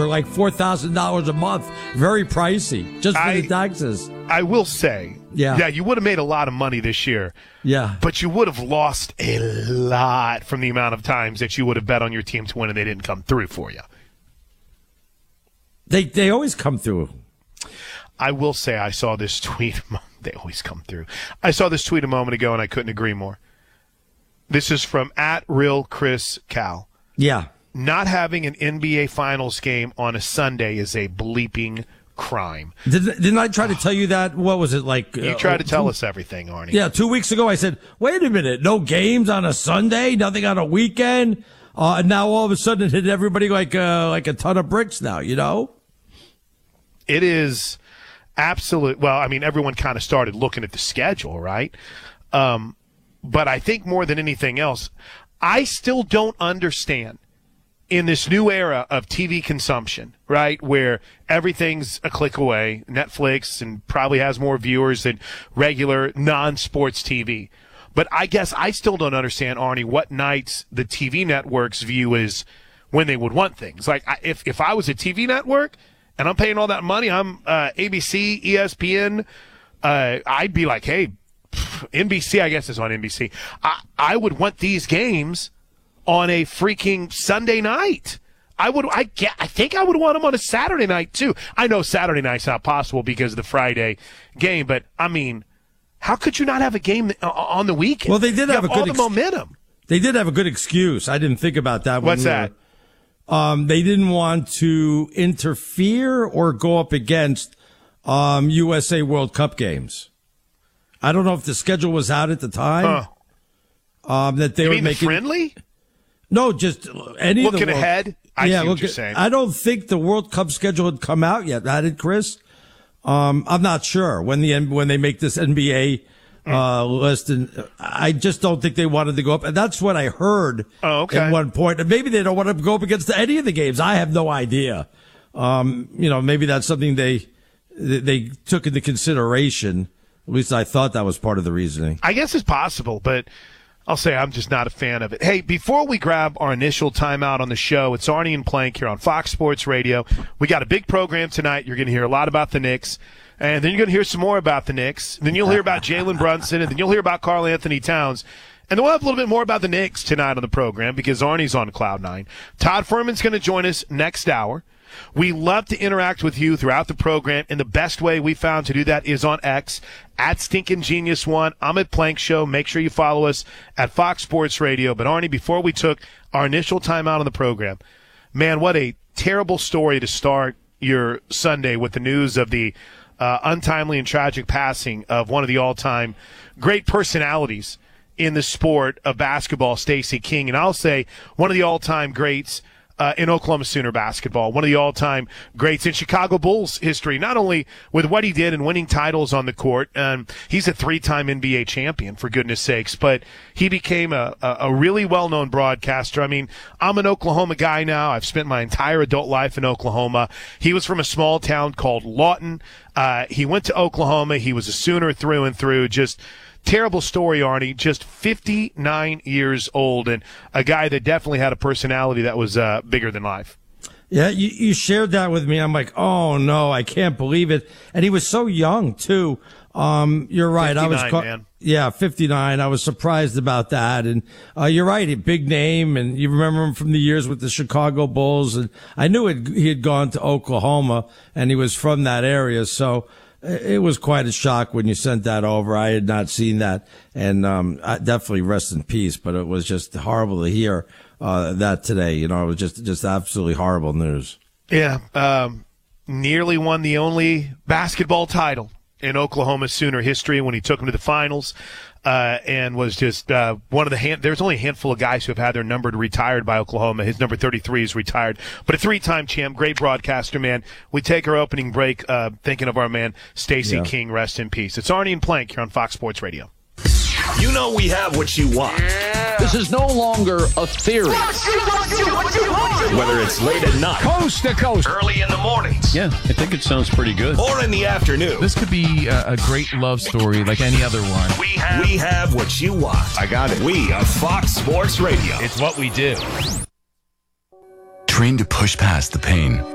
for like $4,000 a month. Very pricey, just for the taxes. I will say, yeah, you would have made a lot of money this year. Yeah. But you would have lost a lot from the amount of times that you would have bet on your team to win and they didn't come through for you. They always come through. I will say I saw this tweet. They always come through. I saw this tweet a moment ago and I couldn't agree more. This is from @RealChrisCal. Yeah. Not having an NBA Finals game on a Sunday is a bleeping crime. Didn't I try to tell you that? What was it like? You tried to tell us everything, Arnie. Yeah, 2 weeks ago I said, wait a minute, no games on a Sunday, nothing on a weekend? And now all of a sudden it hit everybody like a ton of bricks now, you know? It is absolute. Well, I mean, everyone kind of started looking at the schedule, right? But I think more than anything else, I still don't understand in this new era of TV consumption, right, where everything's a click away, Netflix, and probably has more viewers than regular non-sports TV. But I guess I still don't understand, Arnie, what nights the TV networks view is when they would want things. Like, if I was a TV network and I'm paying all that money, I'm ABC, ESPN, I'd be like, hey, NBC, I guess is on NBC. I would want these games on a freaking Sunday night. I think I would want them on a Saturday night too. I know Saturday night's not possible because of the Friday game, but I mean, how could you not have a game on the weekend? Well, they did have a good all the momentum. They did have a good excuse. I didn't think about that. What's that? They didn't want to interfere or go up against USA World Cup games. I don't know if the schedule was out at the time. That they were making friendly. No, just any looking of the ahead. I see what you're saying. I don't think the World Cup schedule had come out yet. Had it, Chris? I'm not sure when they make this NBA list, and I just don't think they wanted to go up. And that's what I heard at one point. And maybe they don't want to go up against any of the games. I have no idea. Maybe that's something they took into consideration. At least I thought that was part of the reasoning. I guess it's possible, but I'll say I'm just not a fan of it. Hey, before we grab our initial timeout on the show, it's Arnie and Plank here on Fox Sports Radio. We got a big program tonight. You're going to hear a lot about the Knicks, and then you're going to hear some more about the Knicks. Then you'll hear about Jalen Brunson, and then you'll hear about Karl Anthony Towns. And then we'll have a little bit more about the Knicks tonight on the program because Arnie's on Cloud 9. Todd Furman's going to join us next hour. We love to interact with you throughout the program, and the best way we found to do that is on X, @StinkinGenius1. I'm at Plank Show. Make sure you follow us at Fox Sports Radio. But, Arnie, before we took our initial time out on the program, man, what a terrible story to start your Sunday with the news of the untimely and tragic passing of one of the all-time great personalities in the sport of basketball, Stacey King. And I'll say one of the all-time greats in Oklahoma Sooner basketball, one of the all-time greats in Chicago Bulls history, not only with what he did and winning titles on the court, he's a 3-time NBA champion, for goodness sakes, but he became a really well-known broadcaster. I mean, I'm an Oklahoma guy now. I've spent my entire adult life in Oklahoma. He was from a small town called Lawton. He went to Oklahoma. He was a Sooner through and through. Just terrible story, Arnie. Just 59 years old, and a guy that definitely had a personality that was bigger than life. Yeah, you shared that with me. I'm like, oh no, I can't believe it. And he was so young too. You're right. 59, man. Yeah, 59. I was surprised about that. And you're right, a big name, and you remember him from the years with the Chicago Bulls. And I knew he had gone to Oklahoma, and he was from that area, so it was quite a shock when you sent that over. I had not seen that, and I definitely rest in peace. But it was just horrible to hear that today. You know, it was just absolutely horrible news. Yeah, nearly won the only basketball title in Oklahoma Sooner history when he took them to the finals, and was just one of the there's only a handful of guys who have had their number retired by Oklahoma. His number 33 is retired, but a 3-time champ, great broadcaster, man. We take our opening break thinking of our man Stacey King, rest in peace. It's Arnie and Plank here on Fox Sports Radio. You know we have what you want. Yeah. This is no longer a theory. Whether it's late at night, coast to coast, early in the mornings. Yeah, I think it sounds pretty good. Or in the afternoon. This could be a great love story like any other one. We have what you want. I got it. We are Fox Sports Radio. It's what we do. Trained to push past the pain.